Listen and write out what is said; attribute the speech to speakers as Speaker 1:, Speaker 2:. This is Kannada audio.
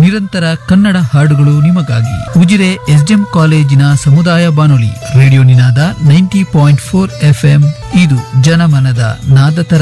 Speaker 1: ನಿರಂತರ ಕನ್ನಡ ಹಾಡುಗಳು ನಿಮಗಾಗಿ. ಉಜಿರೆ ಎಸ್ಡಿಎಂ ಕಾಲೇಜಿನ ಸಮುದಾಯ ಬಾನುಲಿ ರೇಡಿಯೋ ನಿನಾದ 90.4 FM. ಇದು ಜನಮನದ ನಾದ